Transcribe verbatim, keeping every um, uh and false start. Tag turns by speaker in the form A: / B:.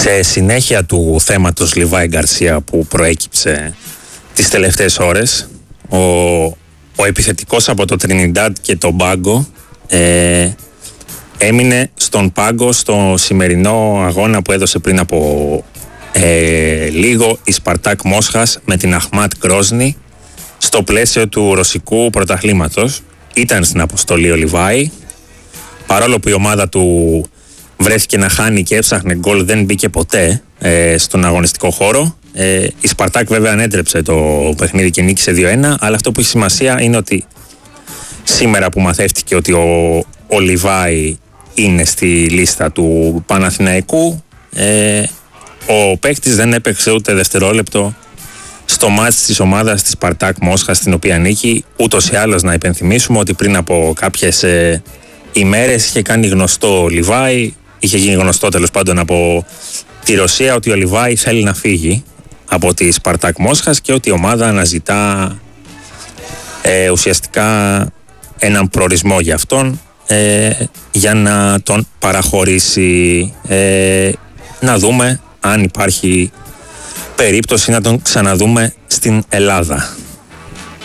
A: Σε συνέχεια του θέματος Λιβάη Γκαρσία που προέκυψε τις τελευταίες ώρες, ο, ο επιθετικός από το Τρινιντάντ και το Μπάγκο ε, έμεινε στον πάγκο στο σημερινό αγώνα που έδωσε πριν από ε, λίγο η Σπαρτάκ Μόσχας με την Αχμάτ Γκρόσνη στο πλαίσιο του ρωσικού πρωταθλήματος. Ήταν στην αποστολή ο Λιβάη, παρόλο που η ομάδα του βρέθηκε να χάνει και έψαχνε γκολ, δεν μπήκε ποτέ ε, στον αγωνιστικό χώρο. Ε, η Σπαρτάκ βέβαια ανέτρεψε το παιχνίδι και νίκησε δύο ένα, αλλά αυτό που έχει σημασία είναι ότι σήμερα που μαθεύτηκε ότι ο, ο Λιβάη είναι στη λίστα του Παναθηναϊκού, ε, ο παίκτης δεν έπαιξε ούτε δευτερόλεπτο στο μάτς της ομάδας της Σπαρτάκ Μόσχας, στην οποία νίκη. Ούτως ή άλλως να υπενθυμίσουμε ότι πριν από κάποιες ε, ημέρες είχε κάνει γνωστό ο Λιβάη, είχε γίνει γνωστό τέλος πάντων από τη Ρωσία, ότι ο Λιβάη θέλει να φύγει από τη Σπαρτάκ Μόσχας και ότι η ομάδα αναζητά ε, ουσιαστικά έναν προορισμό για αυτόν, ε, για να τον παραχωρήσει. Ε, να δούμε αν υπάρχει περίπτωση να τον ξαναδούμε στην Ελλάδα.